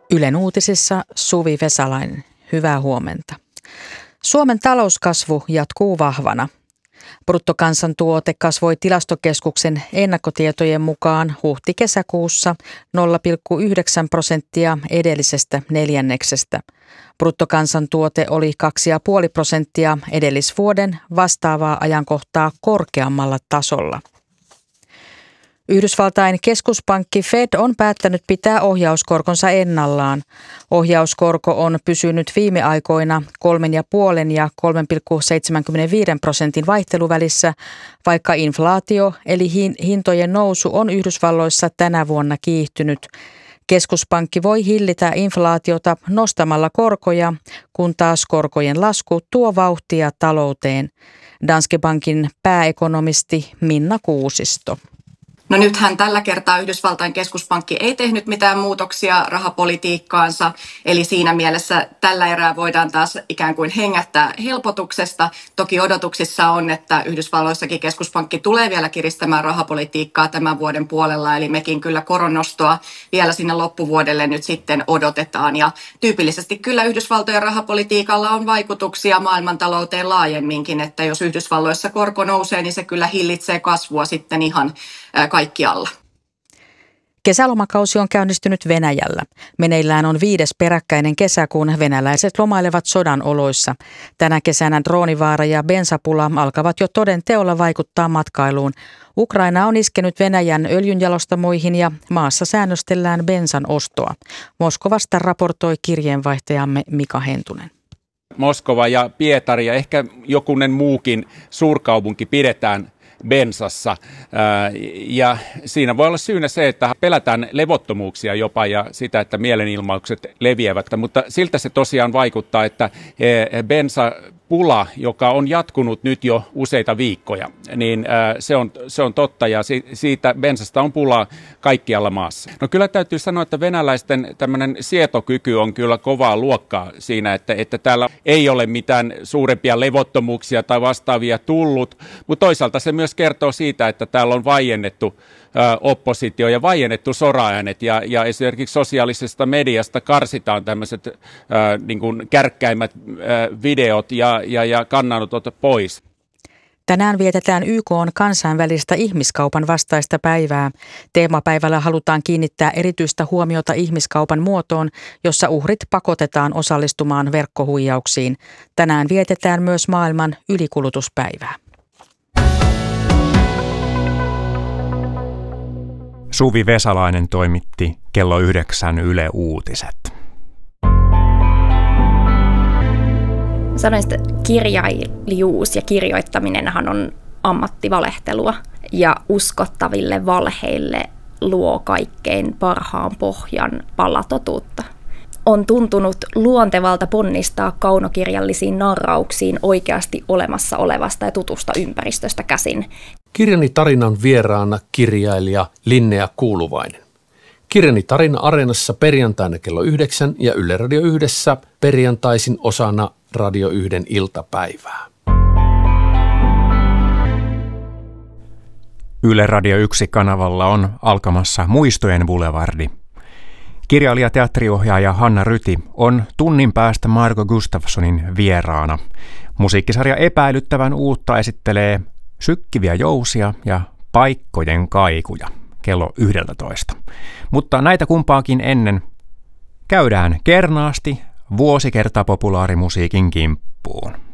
Ylen uutisissa Suvi Vesalainen. Hyvää huomenta. Suomen talouskasvu jatkuu vahvana. Bruttokansantuote kasvoi Tilastokeskuksen ennakkotietojen mukaan huhti-kesäkuussa 0,9% edellisestä neljänneksestä. Bruttokansantuote oli 2,5% edellisvuoden vastaavaa ajankohtaa korkeammalla tasolla. Yhdysvaltain keskuspankki Fed on päättänyt pitää ohjauskorkonsa ennallaan. Ohjauskorko on pysynyt viime aikoina 3,5 ja 3,75% vaihteluvälissä, vaikka inflaatio eli hintojen nousu on Yhdysvalloissa tänä vuonna kiihtynyt. Keskuspankki voi hillitä inflaatiota nostamalla korkoja, kun taas korkojen lasku tuo vauhtia talouteen. Danske Bankin pääekonomisti Minna Kuusisto. No nythän tällä kertaa Yhdysvaltain keskuspankki ei tehnyt mitään muutoksia rahapolitiikkaansa, eli siinä mielessä tällä erää voidaan taas ikään kuin hengähtää helpotuksesta. Toki odotuksissa on, että Yhdysvalloissakin keskuspankki tulee vielä kiristämään rahapolitiikkaa tämän vuoden puolella, eli mekin kyllä koronnostoa vielä sinne loppuvuodelle nyt sitten odotetaan. Ja tyypillisesti kyllä Yhdysvaltojen rahapolitiikalla on vaikutuksia maailmantalouteen laajemminkin, että jos Yhdysvalloissa korko nousee, niin se kyllä hillitsee kasvua sitten ihan kaikkialla. Kesälomakausi on käynnistynyt Venäjällä. Meneillään on 5. peräkkäinen kesä, kun venäläiset lomailevat sodan oloissa. Tänä kesänä droonivaara ja bensapula alkavat jo toden teolla vaikuttaa matkailuun. Ukraina on iskenyt Venäjän öljynjalostamoihin ja maassa säännöstellään bensan ostoa. Moskovasta raportoi kirjeenvaihtajamme Mika Hentunen. Moskova ja Pietari ja ehkä jokunen muukin suurkaupunki pidetään bensassa, ja siinä voi olla syynä se, että pelätään levottomuuksia jopa ja sitä, että mielenilmaukset leviävät, mutta siltä se tosiaan vaikuttaa, että bensapula, joka on jatkunut nyt jo useita viikkoja, niin se on totta ja siitä bensasta on pulaa kaikkialla maassa. No kyllä täytyy sanoa, että venäläisten tämmöinen sietokyky on kyllä kovaa luokkaa siinä, että täällä ei ole mitään suurempia levottomuuksia tai vastaavia tullut, mutta toisaalta se myös kertoo siitä, että täällä on vaiennettu oppositio ja vaiennettu soraäänet ja esimerkiksi sosiaalisesta mediasta karsitaan tämmöiset niin kuin kärkkäimmät videot ja kannanotot pois. Tänään vietetään YK:n kansainvälistä ihmiskaupan vastaista päivää. Teemapäivällä halutaan kiinnittää erityistä huomiota ihmiskaupan muotoon, jossa uhrit pakotetaan osallistumaan verkkohuijauksiin. Tänään vietetään myös maailman ylikulutuspäivää. Suvi Vesalainen toimitti kello 9 Yle Uutiset. Sanoin, että kirjailijuus ja kirjoittaminenhan on ammattivalehtelua ja uskottaville valheille luo kaikkein parhaan pohjan pallatotuutta. On tuntunut luontevalta ponnistaa kaunokirjallisiin narrauksiin oikeasti olemassa olevasta ja tutusta ympäristöstä käsin. Kirjani tarinan vieraana kirjailija Linnea Kuuluvainen. Kirjani tarina Areenassa perjantaina kello 9 ja Yle Radio 1 perjantaisin osana Radio 1 iltapäivää. Yle Radio 1-kanavalla on alkamassa Muistojen Boulevardi. Kirjailija teatteriohjaaja Hanna Ryti on tunnin päästä Margo Gustafssonin vieraana. Musiikkisarja Epäilyttävän uutta esittelee Sykkiviä jousia ja Paikkojen kaikuja kello 11. Mutta näitä kumpaakin ennen käydään kernaasti vuosikerta populaarimusiikin kimppuun.